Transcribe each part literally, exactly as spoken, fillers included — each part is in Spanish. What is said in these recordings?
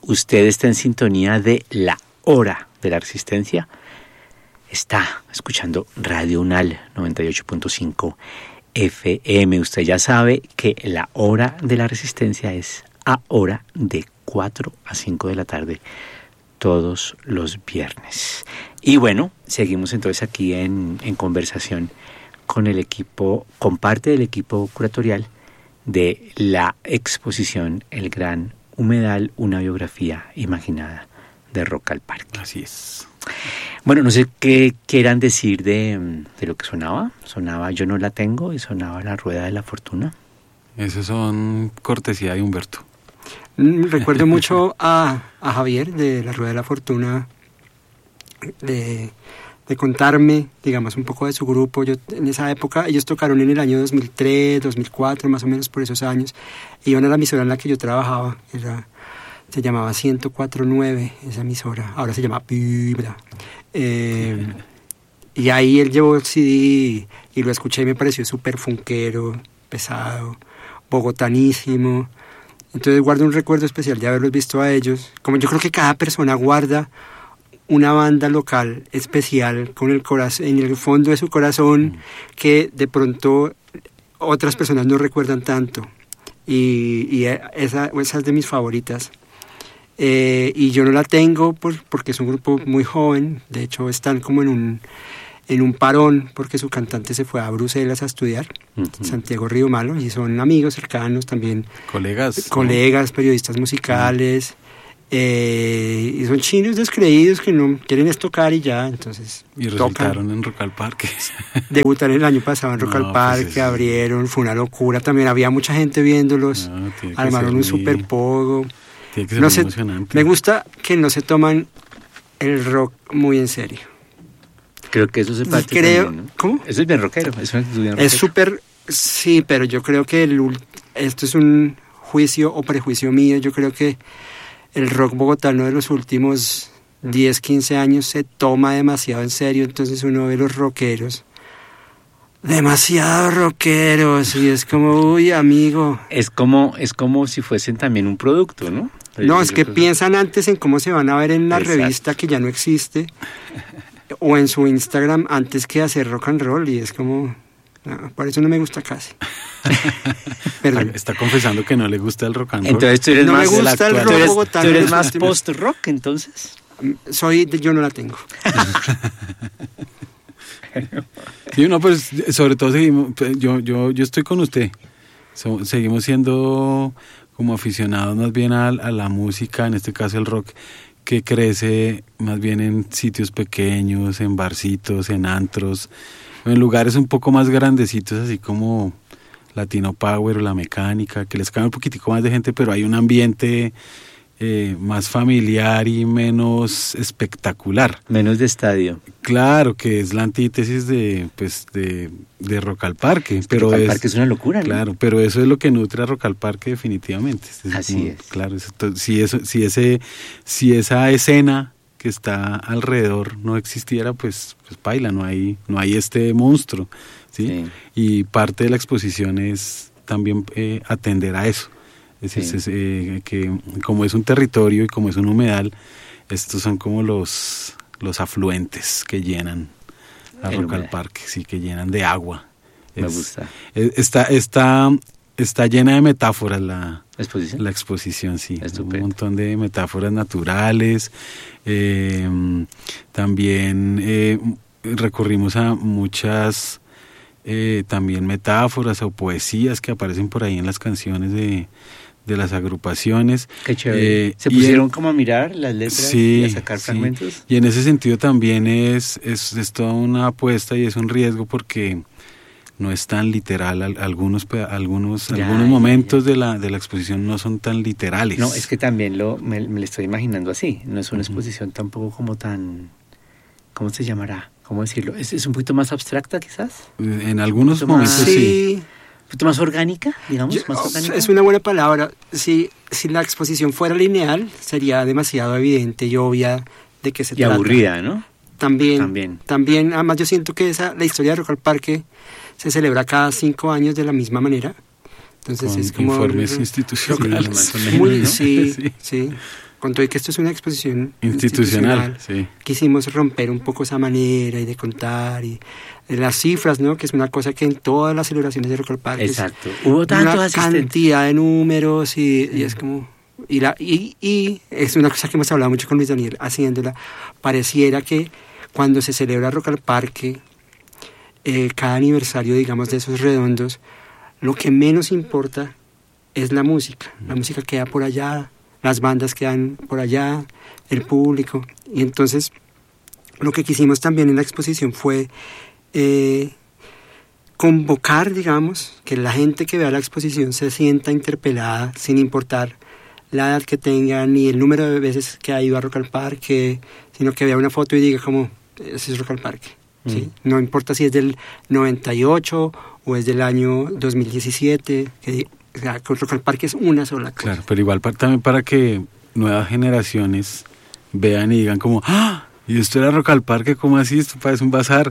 Usted está en sintonía de La Hora de la Resistencia. Está escuchando Radio Unal noventa y ocho punto cinco F M. Usted ya sabe que La Hora de la Resistencia es ahora de cuatro a cinco de la tarde todos los viernes. Y bueno, seguimos entonces aquí en, en conversación con el equipo, con parte del equipo curatorial de la exposición El Gran Humedal, una biografía imaginada de Rock al Parque. Así es. Bueno, no sé qué quieran decir de, de lo que sonaba. Sonaba Yo no la tengo y sonaba La Rueda de la Fortuna. Esos son cortesía de Humberto. Recuerdo mucho a, a Javier de La Rueda de la Fortuna, de, de contarme, digamos, un poco de su grupo. Yo en esa época, ellos tocaron en el año dos mil tres, dos mil cuatro, más o menos por esos años. Iban a la emisora en la que yo trabajaba, era, se llamaba ciento cuatro punto nueve, esa emisora, ahora se llama Vibra. Eh, y ahí él llevó el C D y lo escuché y me pareció súper funkero, pesado, bogotanísimo. Entonces guardo un recuerdo especial de haberlos visto a ellos. Como yo creo que cada persona guarda una banda local especial con el corazón, en el fondo de su corazón, mm. que de pronto otras personas no recuerdan tanto. Y, y esa, esa es de mis favoritas. Eh, y yo no la tengo por, porque es un grupo muy joven. De hecho están como en un... en un parón, porque su cantante se fue a Bruselas a estudiar, uh-huh. Santiago Río Malo, y son amigos cercanos también. Colegas. Colegas, ¿no? Periodistas musicales, uh-huh. eh, y son chinos descreídos que no quieren es tocar y ya, entonces y resultaron en Rock al Parque. Debutaron el año pasado en Rock no, al Parque, pues abrieron, fue una locura, también había mucha gente viéndolos, no, armaron un muy... super pogo. Tiene que ser no muy se, emocionante. Me gusta que no se toman el rock muy en serio. Creo que eso se parte creo, también, ¿no? ¿Cómo? Eso es bien rockero. Es, es súper, sí, pero yo creo que el, esto es un juicio o prejuicio mío. Yo creo que el rock bogotano de los últimos diez, quince años se toma demasiado en serio. Entonces uno ve los rockeros, demasiado rockeros, y es como, uy, amigo. Es como, es como si fuesen también un producto, ¿no? Pero no, es que piensan antes en cómo se van a ver en la Exacto. revista que ya no existe. O en su Instagram antes que hacer rock and roll, y es como, no, por eso no me gusta casi. Perdón. Está confesando que no le gusta el rock and roll. Entonces tú eres no más me gusta el rock tú eres, bogotano. ¿Tú eres más post-rock entonces? Soy, de, yo no la tengo. Sí, no, pues sobre todo seguimos, yo, yo, yo estoy con usted. So, seguimos siendo como aficionados más bien a, a la música, en este caso el rock, que crece más bien en sitios pequeños, en barcitos, en antros, en lugares un poco más grandecitos, así como Latino Power o La Mecánica, que les cabe un poquitico más de gente, pero hay un ambiente eh, más familiar y menos espectacular. Menos de estadio. Claro, que es la antítesis de pues de, de Rock al Parque. Es pero Rock al es, Parque es una locura, ¿no? Claro, pero eso es lo que nutre a Rock al Parque definitivamente. Es Así como, es. Claro, eso, si, eso, si, ese, si esa escena que está alrededor no existiera, pues, pues paila, no hay, no hay este monstruo, ¿sí? Sí. Y parte de la exposición es también eh, atender a eso. Es, sí. es, es, eh, que como es un territorio y como es un humedal, estos son como los, los afluentes que llenan a Rock al Parque, sí, que llenan de agua. Me es, gusta. Es, está, está, está llena de metáforas la exposición. La exposición, sí. Estupendo. Un montón de metáforas naturales. Eh, también eh, recurrimos a muchas eh, también metáforas o poesías que aparecen por ahí en las canciones de, de las agrupaciones. Qué chévere. Eh, ¿Se pusieron en, como a mirar las letras sí, y a sacar sí. fragmentos? Y en ese sentido también es, es, es toda una apuesta y es un riesgo porque no es tan literal. Algunos algunos ya, algunos momentos ya. de la de la exposición no son tan literales. No, es que también lo me, me lo estoy imaginando así. No es una uh-huh. exposición tampoco como tan, ¿cómo se llamará? ¿Cómo decirlo? ¿Es, es un poquito más abstracta quizás? En algunos momentos más, sí. sí. ¿Un poquito más orgánica, digamos? Yo, más orgánica? Es una buena palabra. Si, si la exposición fuera lineal, sería demasiado evidente y obvia de qué se y trata. Y aburrida, ¿no? También, también. También, además yo siento que esa, la historia de Rock al Parque se celebra cada cinco años de la misma manera. Entonces con es como... informes el, institucionales. Más o menos, muy, ¿no? Sí, sí. con todo y que esto es una exposición institucional, institucional sí. quisimos romper un poco esa manera y de contar y de las cifras, ¿no? Que es una cosa que en todas las celebraciones de Rock al Parque exacto, hubo tantos una asistentes, cantidad de números y, y es como y, la, y, y es una cosa que hemos hablado mucho con Luis Daniel haciéndola. Pareciera que cuando se celebra Rock al Parque, eh, cada aniversario, digamos, de esos redondos, lo que menos importa es la música. La música queda por allá, las bandas quedan por allá, el público. Y entonces lo que quisimos también en la exposición fue eh, convocar, digamos, que la gente que vea la exposición se sienta interpelada sin importar la edad que tenga ni el número de veces que ha ido a Rock al Parque, sino que vea una foto y diga como, ese es Rock al Parque. Mm. ¿Sí? No importa si es del noventa y ocho o es del año dos mil diecisiete, que o sea, Rock al Parque es una sola cosa. Claro, pero igual para, también para que nuevas generaciones vean y digan como, ¡ah! Y esto era Rock al Parque, ¿cómo así? Esto parece un bazar.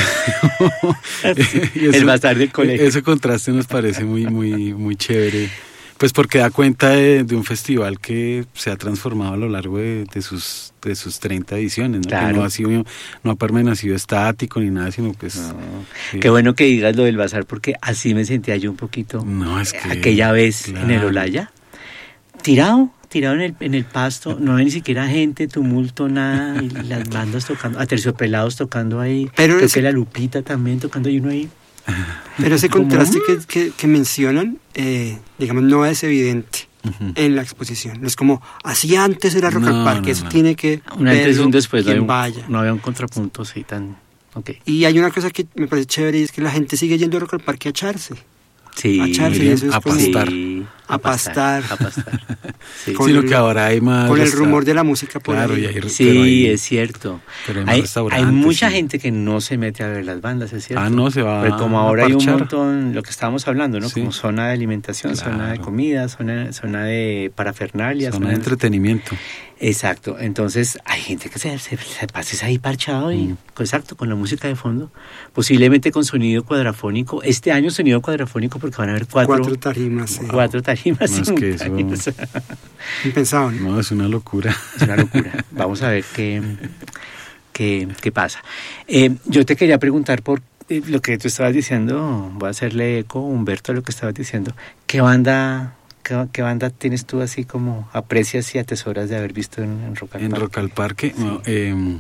Sí, eso, el bazar del colegio. Ese contraste nos parece muy, muy, muy chévere. Pues porque da cuenta de, de un festival que se ha transformado a lo largo de, de sus de sus treinta ediciones, ¿no? Claro. Que no ha sido, no ha permanecido estático ni nada, sino pues... No. Sí. Qué bueno que digas lo del bazar, porque así me sentía yo un poquito no, es que, aquella vez claro. en el Olaya, tirado, tirado en el, en el pasto, no hay ni siquiera gente, tumulto, nada, y las bandas tocando, Aterciopelados tocando ahí, pero creo ese, que la Lupita también tocando, y uno ahí. Pero ese contraste que, que, que mencionan, eh, digamos, no es evidente uh-huh. en la exposición. No es como, así antes era Rock no, al Parque, no, eso no. tiene que un antes y un después, quien no, vaya. No había un contrapunto así tan... Okay. Y hay una cosa que me parece chévere y es que la gente sigue yendo a Rock al Parque a echarse. Sí, a echarse, y eso es a como, pastar. Sí, a pastar. A pastar. Sí. Sino el, que ahora hay más... Con el rumor de la música por claro, ahí. Y hay, sí, hay, es cierto. Hay, hay, hay mucha sí. gente que no se mete a ver las bandas, es cierto. Ah, no, se va Pero como ahora a hay un montón, lo que estábamos hablando, ¿no? Sí. Como zona de alimentación, claro. zona de comida, zona, zona de parafernalia. Zona, zona de entretenimiento. Exacto, entonces hay gente que se, se, se pasa ahí parchado y, mm. exacto, con la música de fondo, posiblemente con sonido cuadrafónico. Este año sonido cuadrafónico porque van a haber cuatro, cuatro tarimas. Sí. Cuatro tarimas. Más que eso. Impensado, ¿no? No, es una locura. Es una locura. Vamos a ver qué, qué, qué pasa. Eh, yo te quería preguntar por eh, lo que tú estabas diciendo, voy a hacerle eco, Humberto, a lo que estabas diciendo. ¿Qué banda... ¿Qué, ¿Qué banda tienes tú así como aprecias y atesoras de haber visto en, en Rock al en Parque? En Rock al Parque, sí. no, eh,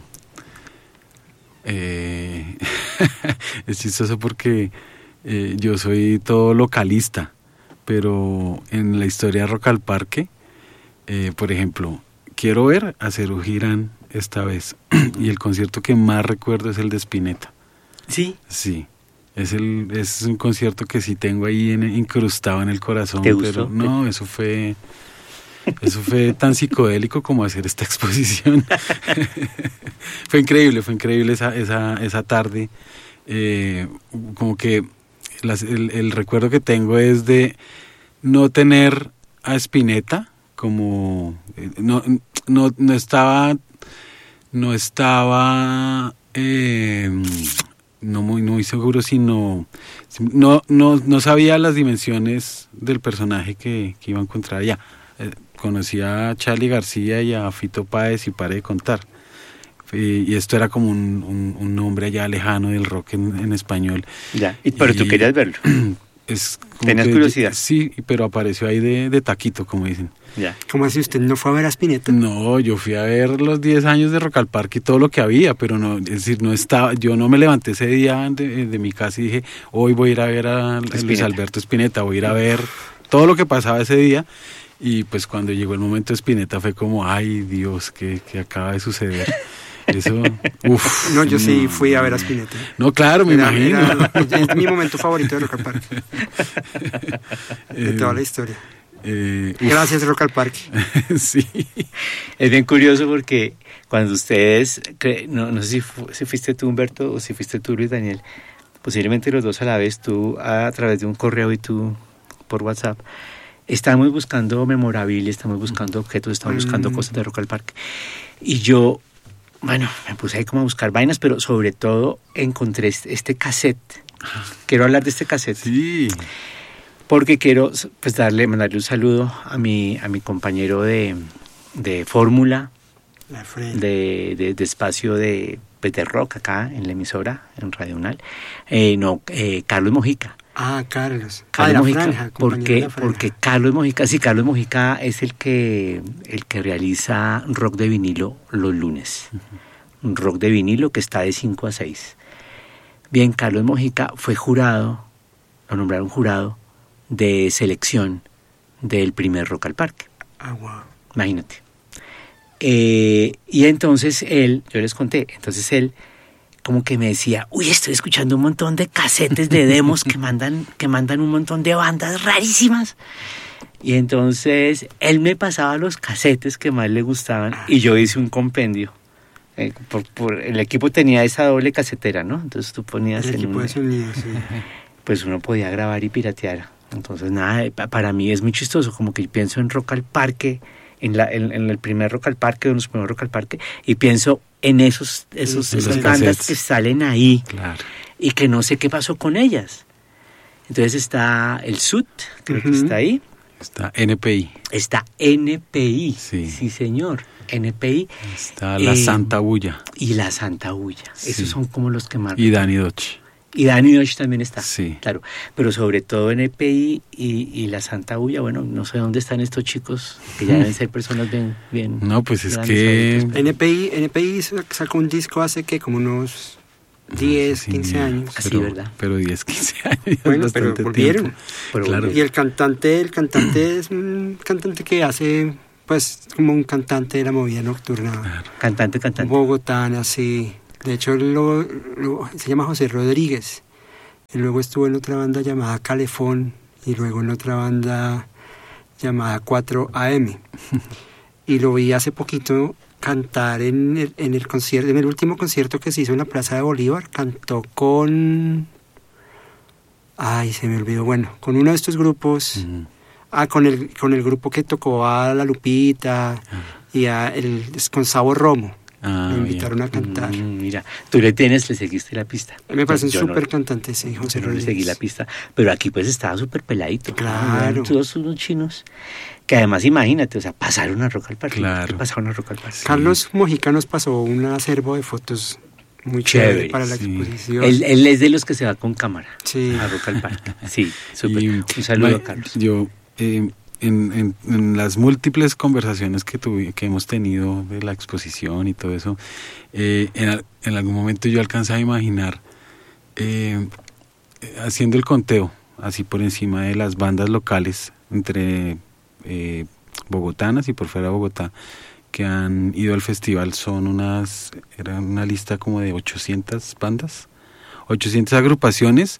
eh, es chistoso porque eh, yo soy todo localista, pero en la historia de Rock al Parque, eh, por ejemplo, quiero ver a Serú Girán esta vez y el concierto que más recuerdo es el de Spinetta. ¿Sí? Sí. Es el es un concierto que sí tengo ahí en, incrustado en el corazón. ¿Te gustó? Pero no, eso fue eso fue tan psicodélico como hacer esta exposición. Fue increíble, fue increíble esa esa esa tarde. Eh, como que las, el, el recuerdo que tengo es de no tener a Spinetta como eh, no no no estaba no estaba eh, no muy, muy seguro, sino no, no, no sabía las dimensiones del personaje que, que iba a encontrar allá. Eh, conocía a Charly García y a Fito Páez y paré de contar. Y, y esto era como un, un, un nombre allá lejano del rock en, en español. Ya, y, pero y, tú querías verlo. Es ¿Tenías que, curiosidad? Sí, pero apareció ahí de, de taquito, como dicen. Ya. ¿Cómo así? ¿Usted no fue a ver a Spinetta? No, yo fui a ver los diez años de Rock al Parque y todo lo que había, pero no, es decir, no estaba, yo no me levanté ese día de, de mi casa y dije, hoy voy a ir a ver a Spinetta. Luis Alberto Spinetta, voy a ir a ver todo lo que pasaba ese día. Y pues cuando llegó el momento de Spinetta fue como, ay Dios, ¿qué, qué acaba de suceder? Eso, uff. No, yo sí fui a ver a Spinetta. No, claro, me era, imagino. Era, es mi momento favorito de Rock al Parque. De toda la historia. Eh, Gracias, Rock al Parque. Sí. Es bien curioso porque cuando ustedes, no, no sé si, fu, si fuiste tú, Humberto, o si fuiste tú, Luis Daniel, posiblemente los dos a la vez, tú a través de un correo y tú por WhatsApp, estamos buscando memorabilia, estamos buscando objetos, estamos buscando mm. cosas de Rock al Parque. Y yo, bueno, me puse ahí como a buscar vainas, pero sobre todo encontré este, este cassette. Quiero hablar de este cassette. Sí. Porque quiero pues darle, mandarle un saludo a mi, a mi compañero de, de Fórmula, La Fred. de, de, de espacio de, de rock acá en la emisora, en Radio Unal. Eh, no, eh, Carlos Mojica. Ah, Carlos. Carlos ah, de la Mojica, franja, compañero porque, de la franja. porque Carlos Mojica, sí, Carlos Mojica es el que, el que realiza rock de vinilo los lunes. Uh-huh. Un rock de vinilo que está de cinco a seis. Bien, Carlos Mojica fue jurado, lo nombraron jurado de selección del primer Rock al Parque. Ah, wow. Imagínate. Eh, y entonces él, yo les conté, entonces él como que me decía, uy, estoy escuchando un montón de casetes de demos que mandan, que mandan un montón de bandas rarísimas. Y entonces él me pasaba los casetes que más le gustaban y yo hice un compendio. Eh, por, por, el equipo tenía esa doble casetera, ¿no? Entonces tú ponías el en equipo un, de sonido, sí. pues uno podía grabar y piratear. Entonces nada, para mí es muy chistoso, como que yo pienso en Rock al Parque, en, la, en, en el primer Rock al Parque, en los primeros Rock al Parque, y pienso en esos, esos, sí, esas sí, bandas cassettes que salen ahí, Claro. y que no sé qué pasó con ellas. Entonces está el S U T, creo uh-huh. que está ahí. Está N P I. Está N P I, sí, sí señor, N P I. Está la eh, Santa Bulla. Y la Santa Bulla, sí. Esos son como los que más... Y Danny Dodge. Y Danny Dodge también está, sí. Claro, pero sobre todo N P I y, y la Santa Bulla, bueno, no sé dónde están estos chicos, que ya deben ser personas bien... bien no, pues es que... N P I, N P I sacó un disco hace que como unos diez, sí, quince años. Así, pero, ¿verdad? Pero diez, quince años. Bueno, pero volvieron. Pero claro. volvieron. Y el cantante, el cantante es un cantante que hace, pues, como un cantante de la movida nocturna. Claro. Cantante, cantante. Bogotán, así. De hecho, lo, lo, se llama José Rodríguez. Y luego estuvo en otra banda llamada Calefón y luego en otra banda llamada cuatro A M. Y lo vi hace poquito cantar en el, en el concierto, en el último concierto que se hizo en la Plaza de Bolívar. Cantó con... Ay, se me olvidó. Bueno, con uno de estos grupos. Uh-huh. Ah, con el, con el grupo que tocó a La Lupita uh-huh. y a el, con Sabo Romo. Ah, me invitaron bien. a cantar. Mm, mira, tú le tienes, le seguiste la pista. Me parece un yo súper no, cantante, sí, José yo no Rodríguez. le seguí la pista, pero aquí pues estaba súper peladito. Claro. Todos unos chinos, que además imagínate, o sea, pasaron a Rock al Parque. Claro. Pasaron a Rock al Parque. Sí. Carlos Mojica nos pasó un acervo de fotos muy chévere, chévere para la sí. exposición. Él, él es de los que se va con cámara sí. a Rock al Parque. Sí, súper. Y, un saludo ma, a Carlos. Yo... Eh, En, en, en las múltiples conversaciones que, tuve, que hemos tenido de la exposición y todo eso, eh, en, en algún momento yo alcanzaba a imaginar eh, haciendo el conteo, así por encima de las bandas locales, entre eh, bogotanas y por fuera de Bogotá, que han ido al festival, son unas, era una lista como de ochocientas bandas, ochocientas agrupaciones,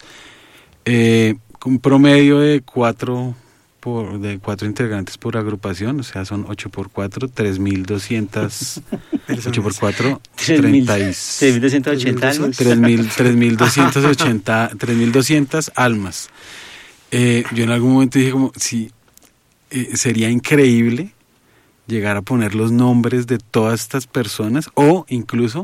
eh, con un promedio de cuatro... Por, de cuatro integrantes por agrupación, o sea, son ocho por cuatro, tres mil doscientas, ocho por cuatro, treinta y tres mil doscientas ochenta almas. tres mil doscientas ochenta, tres mil doscientas almas. Eh, yo en algún momento dije como, sí, eh, sería increíble llegar a poner los nombres de todas estas personas, o incluso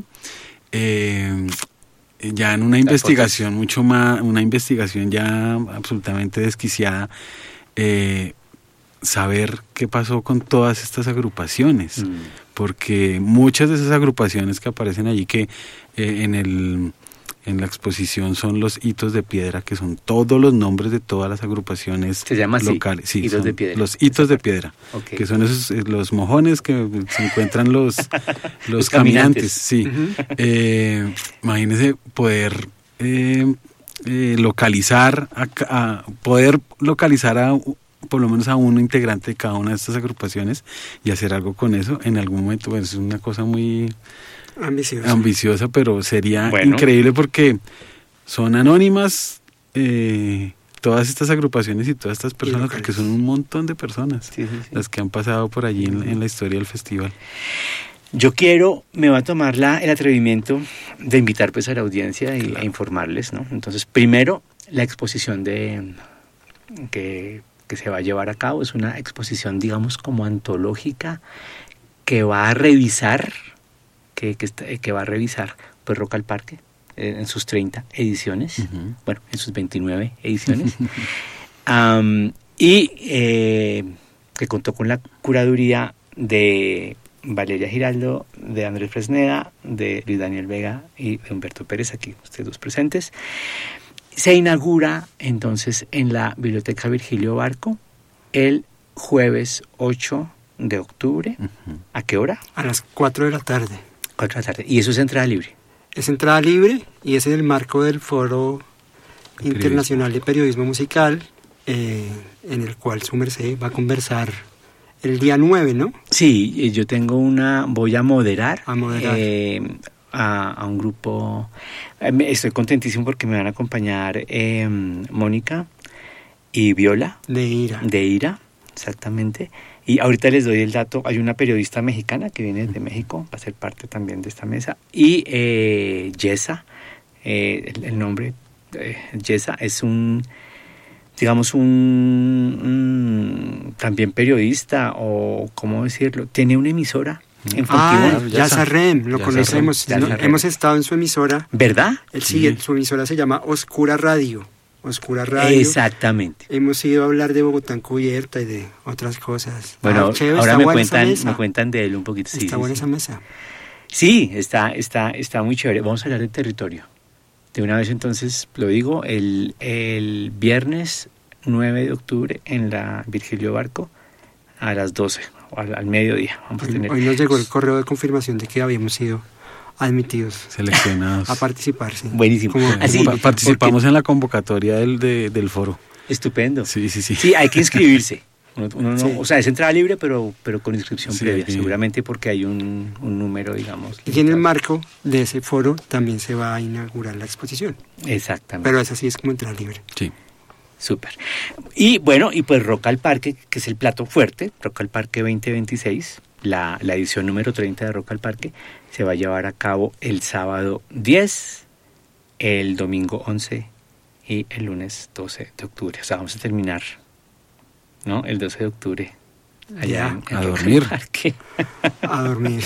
eh, ya en una investigación mucho más, una investigación ya absolutamente desquiciada, Eh, saber qué pasó con todas estas agrupaciones, mm. porque muchas de esas agrupaciones que aparecen allí, que eh, en el en la exposición son los hitos de piedra, que son todos los nombres de todas las agrupaciones se llama locales, así, sí, hitos de piedra. Los hitos de piedra, okay. que son esos eh, los mojones que se encuentran los los, los caminantes, caminantes, sí. Uh-huh. Eh, imagínese poder eh, Eh, localizar, a, a poder localizar a por lo menos a uno integrante de cada una de estas agrupaciones y hacer algo con eso en algún momento. Pues es una cosa muy ambiciosa, ambiciosa pero sería bueno. increíble porque son anónimas eh, todas estas agrupaciones y todas estas personas, porque son un montón de personas sí, sí, sí. las que han pasado por allí en, en la historia del festival. Yo quiero, me va a tomar la, el atrevimiento de invitar pues a la audiencia y claro. a informarles, ¿no? Entonces, primero, la exposición de que, que se va a llevar a cabo es una exposición, digamos, como antológica que va a revisar, que, que, que va a revisar pues Rock al Parque eh, en sus treinta ediciones, uh-huh. bueno, en sus veintinueve ediciones, um, y eh, que contó con la curaduría de Valeria Giraldo, de Andrés Fresneda, de Luis Daniel Vega y de Humberto Pérez, aquí ustedes dos presentes. Se inaugura entonces en la Biblioteca Virgilio Barco el jueves ocho de octubre. Uh-huh. ¿A qué hora? A las cuatro de la tarde. cuatro de la tarde. ¿Y eso es entrada libre? Es entrada libre y es en el marco del Foro Internacional de Periodismo Musical, eh, en el cual su merced va a conversar el día nueve, ¿no? Sí, yo tengo una, voy a moderar, a, moderar. Eh, a, a un grupo, estoy contentísimo porque me van a acompañar eh, Mónica y Viola. De Ira. De Ira, exactamente. Y ahorita les doy el dato, hay una periodista mexicana que viene de México, va a ser parte también de esta mesa, y eh, Yesa, eh, el, el nombre, eh, Yesa es un... digamos, un, un también periodista, o cómo decirlo, tiene una emisora en Ah, Yasa Rem, lo Yasa conocemos, Rem. no, Yasa hemos Rem. estado en su emisora. ¿Verdad? Él sigue, sí. Su emisora se llama Oscura Radio. Oscura Radio. Exactamente. Hemos ido a hablar de Bogotá Encubierta y de otras cosas. Bueno, ah, chévere, ahora me cuentan, me cuentan de él un poquito. Está sí, buena sí, esa sí. mesa. Sí, está, está, está muy chévere. Vamos a hablar del territorio. De una vez entonces, lo digo, el, el viernes nueve de octubre en la Virgilio Barco a las doce, o al, al mediodía. Vamos hoy, a tener... hoy nos llegó el correo de confirmación de que habíamos sido admitidos, seleccionados a participar, sí. Buenísimo. Como, Así, pa- participamos porque... en la convocatoria del, de, del foro. Estupendo. Sí, sí, sí. Sí, hay que inscribirse. Uno, uno no, sí. O sea, es entrada libre, pero, pero con inscripción Sí, previa, sí. seguramente porque hay un, un número, digamos. Y en el limitado. marco de ese foro también se va a inaugurar la exposición. Exactamente. Pero esa sí es como entrada libre. Sí. Súper. Y bueno, y pues Rock al Parque, que es el plato fuerte, Rock al Parque veinte veintiséis, la, la edición número treinta de Rock al Parque, se va a llevar a cabo el sábado diez, el domingo once y el lunes doce de octubre. O sea, vamos a terminar, ¿no? El doce de octubre. Allá Ya, en, en a Rock al dormir. Parque. A dormir.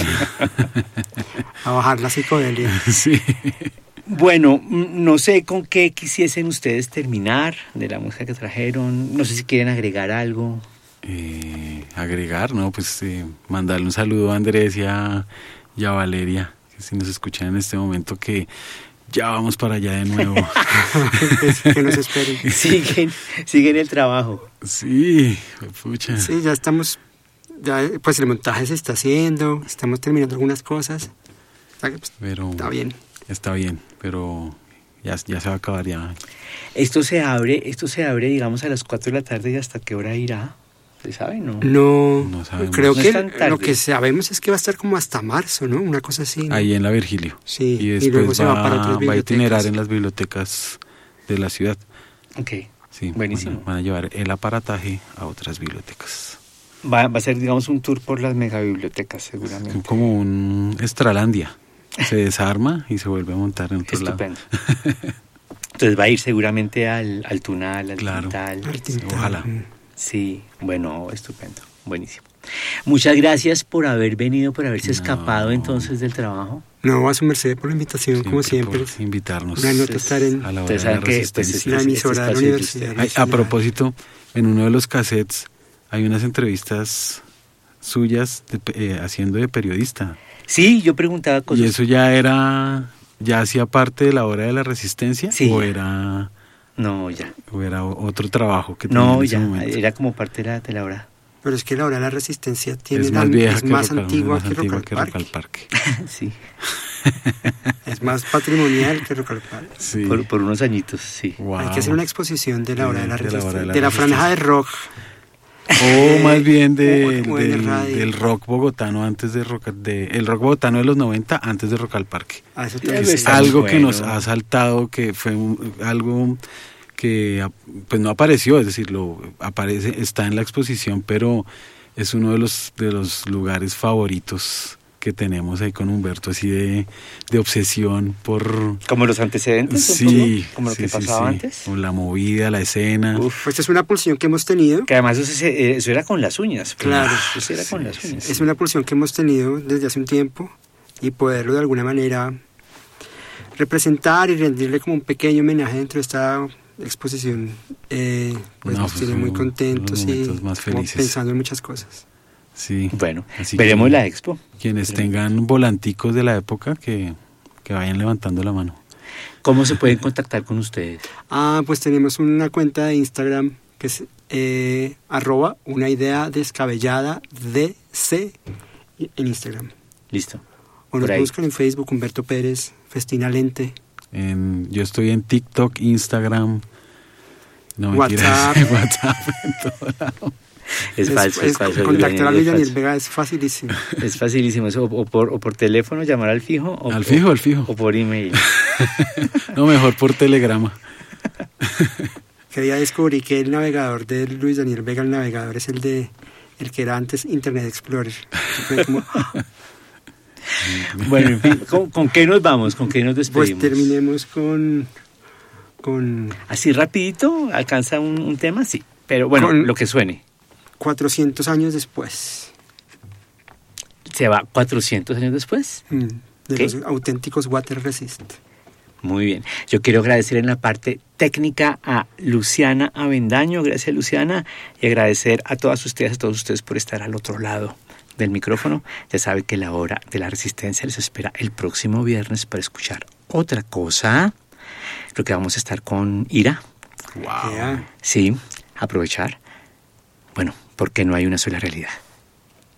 A bajar la psicodelia. Sí. Bueno, no sé con qué quisiesen ustedes terminar de la música que trajeron. No sé si quieren agregar algo. Eh, agregar, ¿no? Pues eh, mandarle un saludo a Andrés y a, y a Valeria, que si nos escuchan en este momento, que ya vamos para allá de nuevo. Que nos esperen. Siguen, siguen el trabajo. Sí, pucha. Sí, ya estamos, ya, pues el montaje se está haciendo, estamos terminando algunas cosas. Está, pues, Pero está bien. Está bien, pero ya, ya se va a acabar ya. Esto se abre, esto se abre, digamos, a las cuatro de la tarde. ¿Y hasta qué hora irá? ¿Se sabe, no? No, No sabemos. creo No que es tan tarde. lo que sabemos es que va a estar como hasta marzo, ¿no? Una cosa así, ¿no? Ahí en la Virgilio. Sí, Y y después luego se va va, para otras va a bibliotecas. itinerar en las bibliotecas de la ciudad. Ok, Sí, buenísimo. Van a, van a llevar el aparataje a otras bibliotecas. Va, va a ser, digamos, un tour por las megabibliotecas, seguramente. Como un Estralandia. Se desarma y se vuelve a montar en otro Estupendo. lado. Entonces va a ir seguramente al, al Tunal, al Claro. Tintal. Al Tintal. Ojalá. Mm. Sí, bueno, estupendo, buenísimo. Muchas gracias por haber venido, por haberse No. escapado entonces del trabajo. No, a su merced por la invitación, como siempre. Por invitarnos Una nota estar en a la hora Ustedes de la saben que pues, resistencia. este- la este emisora de la espacio es de Universidad ustedes. Ay, a propósito, en uno de los cassettes hay unas entrevistas suyas de pe- eh, haciendo de periodista. Sí, yo preguntaba cosas. ¿Y eso ya era, ya hacía parte de la hora de la resistencia? Sí. ¿O era, No, ya. o era otro trabajo que tenía No, en ese ya. momento? Era como parte de la, de la hora. Pero es que la hora de la resistencia tiene Es la- más vieja es que más Rock al- antigua más que Rock antigua al que Rock al Parque. Parque. Sí, Es más patrimonial que Rock al Parque. Sí. por, por unos añitos, sí. Wow. Hay que hacer una exposición de la hora de la De la hora resistencia, de la de la franja de rock. O más bien de- Como en del, radio. del rock bogotano antes de rock, de, el rock bogotano de los noventa antes de Rock al Parque. A eso Ya también ves, sí. Está Algo muy que nos bueno. ha saltado, que fue un- algo que ah, pues no apareció, es decir, lo aparece, está en la exposición, pero es uno de los de los lugares favoritos que tenemos ahí con Humberto, así de, de obsesión por Como los antecedentes, un sí, poco, como lo sí, que sí, pasaba sí, antes. con la movida, la escena. Uf, Pues es una pulsión que hemos tenido. que además eso, se- eso era con las uñas. pues. Claro. Eso era con Sí, las sí, uñas. Es una pulsión que hemos tenido desde hace un tiempo y poderlo de alguna manera representar y rendirle como un pequeño homenaje dentro de esta exposición, eh, pues No, nos pues tiene son muy los contentos y momentos más como felices. pensando en muchas cosas. Sí. Bueno, así veremos que la expo. Quienes tengan volanticos de la época que, que vayan levantando la mano. ¿Cómo se pueden contactar con ustedes? Ah, pues tenemos una cuenta de Instagram que es eh, arroba una idea descabellada D C en Instagram. Listo. O nos Por ahí. buscan en Facebook, Humberto Pérez, Festina Lente. En, yo estoy en TikTok, Instagram, no, WhatsApp. mentiras, WhatsApp, en todo lado. Es falso, es, es, falso. Contactar a es Luis Daniel falso. Vega es facilísimo. Es facilísimo, eso, o, por, o por teléfono llamar al fijo. O, Al fijo, o, al fijo. O por email. No, mejor por telegrama. Que día descubrí que el navegador de Luis Daniel Vega, el navegador es el de el que era antes Internet Explorer. Fue como, Bueno, en fin, ¿con, ¿con qué nos vamos? ¿Con qué nos pues despedimos? terminemos con con Así rapidito, ¿alcanza un, un tema? Sí, pero bueno, Con- lo que suene. cuatrocientos años después ¿Se va cuatrocientos años después? mm, de ¿Qué? los auténticos Water Resist. Muy bien. Yo quiero agradecer en la parte técnica a Luciana Avendaño. Gracias, Luciana. Y agradecer a todas ustedes, a todos ustedes por estar al otro lado del micrófono. Ya saben que la hora de la resistencia les espera el próximo viernes para escuchar otra cosa. Creo que vamos a estar con Ira. Wow. Ya. Sí, aprovechar. Bueno, porque no hay una sola realidad.